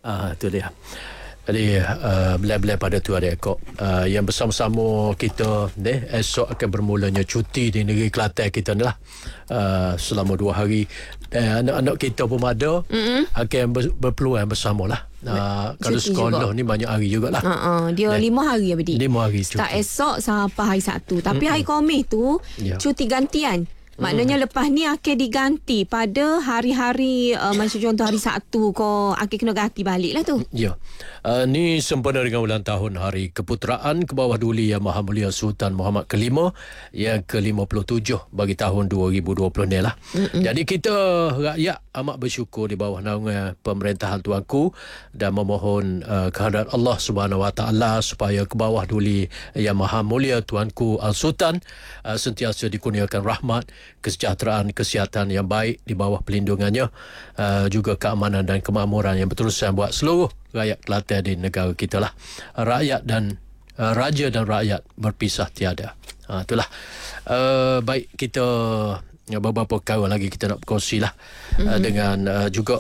Itu dia. Jadi belai-belai pada tu ada ekor yang bersama-sama kita esok akan bermulanya cuti di negeri Kelantan kita ni lah, selama 2 hari. Anak-anak kita pun ada akan berpeluang bersama lah. Kalau sekolah juga ni banyak hari jugalah. Dia 5 hari ya, Bedi. 5 hari cuti. Start esok sampai hari Sabtu. Tapi hari Khamis tu cuti gantian. Maknanya lepas ni akan diganti pada hari-hari macam contoh hari Sabtu kau akan kena ganti balik lah tu. Ya. Ni sempena dengan ulang tahun Hari Keputeraan ke bawah Duli Yang Maha Mulia Sultan Muhammad ke-5 yang ke-57 bagi tahun 2020 ni lah. Jadi kita rakyat amat bersyukur di bawah naungan pemerintahan tuanku dan memohon kehadrat Allah Subhanahu Wa Taala supaya ke bawah Duli Yang Maha Mulia tuanku Al-Sultan sentiasa dikurniakan rahmat, kesejahteraan, kesihatan yang baik di bawah pelindungannya, juga keamanan dan kemakmuran yang berterusan buat seluruh rakyat Kelantan di negara kita lah. Rakyat dan raja dan rakyat berpisah tiada. Itulah. Baik, kita beberapa perkara lagi kita nak berkongsi lah dengan juga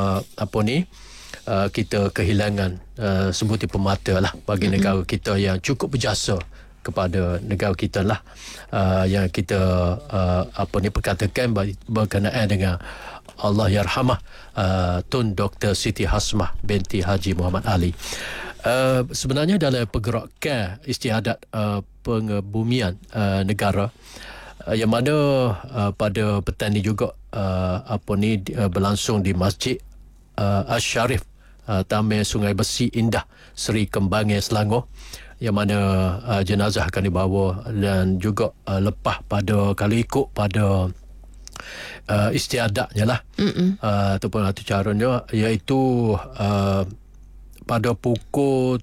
kita kehilangan sebutir pemata lah bagi negara kita yang cukup berjasa kepada negara kita lah, yang kita perkatakan berkenaan dengan Allahyarhamah Tun Dr. Siti Hasmah binti Haji Muhammad Ali. Sebenarnya dalam pergerakan istiadat pengebumian negara, yang mana pada petang ni juga berlangsung di Masjid Asy-Syarif Taman Sungai Besi Indah Seri Kembangan Selangor, yang mana jenazah akan dibawa dan juga lepas pada kalau ikut pada istiadatnya lah, ataupun atau caranya, iaitu pada pukul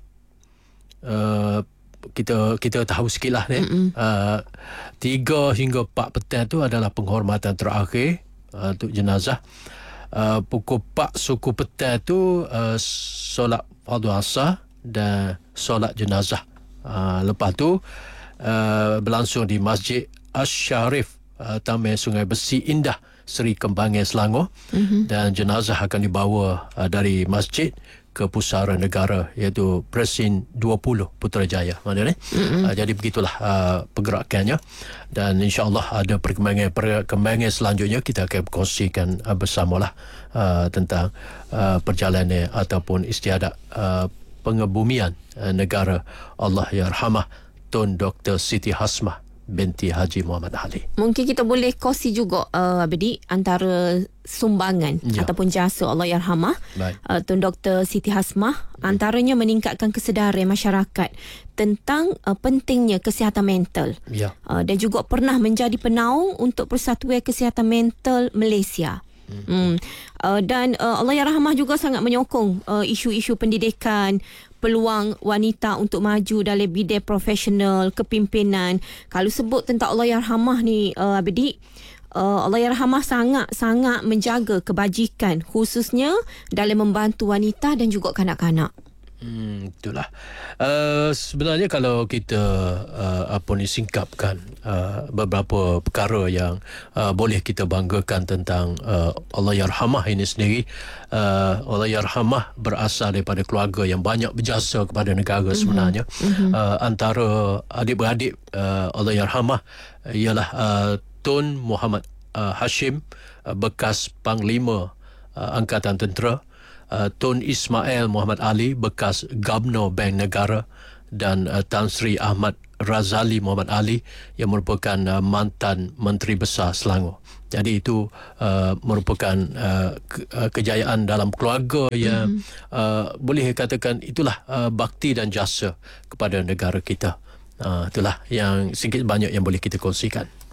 kita tahu sikit lah 3 hingga 4 petang tu adalah penghormatan terakhir untuk jenazah. Pukul 4 suku petang tu solat fardu asar dan solat jenazah. Lepas tu berlangsung di Masjid Asy-Syarif Taman Sungai Besi Indah Seri Kembangan Selangor, dan jenazah akan dibawa dari masjid ke pusara negara iaitu Presin 20 Putrajaya. Jadi begitulah pergerakannya, dan insya-Allah ada perkembangan selanjutnya kita akan berkongsikan bersamalah tentang perjalanan ataupun istiadat pengebumian negara Allahyarhamah Tun Dr. Siti Hasmah binti Haji Muhammad Ali. Mungkin kita boleh kongsi juga Bedi, antara sumbangan ataupun jasa Allahyarhamah Tun Dr. Siti Hasmah, antaranya meningkatkan kesedaran masyarakat tentang pentingnya kesihatan mental, dan juga pernah menjadi penaung untuk Persatuan Kesihatan Mental Malaysia. Dan Allahyarhamah juga sangat menyokong isu-isu pendidikan, peluang wanita untuk maju dalam bidang profesional, kepimpinan. Kalau sebut tentang Allahyarhamah ni Abedi, Allahyarhamah sangat menjaga kebajikan, khususnya dalam membantu wanita dan juga kanak-kanak. Itulah. Sebenarnya kalau kita singkapkan beberapa perkara yang boleh kita banggakan tentang Allahyarhamah ini sendiri. Allahyarhamah berasal daripada keluarga yang banyak berjasa kepada negara sebenarnya. Antara adik-beradik Allahyarhamah ialah Tun Muhammad Hashim, bekas Panglima Angkatan Tentera, Tun Ismail Muhammad Ali, bekas Gubernur Bank Negara, dan Tan Sri Ahmad Razali Muhammad Ali yang merupakan mantan Menteri Besar Selangor. Jadi itu merupakan kejayaan dalam keluarga yang boleh katakan itulah bakti dan jasa kepada negara kita. Itulah yang sedikit banyak yang boleh kita kongsikan.